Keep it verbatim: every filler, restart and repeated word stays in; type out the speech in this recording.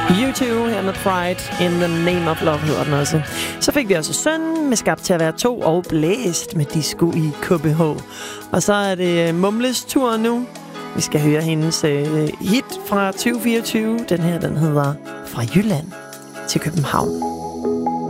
U to her med Pride in the Name of Love hedder den også. Så fik vi også Søn med Skabt til at være to og Blæst med Disco i K B H. Og så er det Mumles tur nu. Vi skal høre hendes øh, hit fra tyve fireogtyve. Den her, den hedder Fra Jylland til København.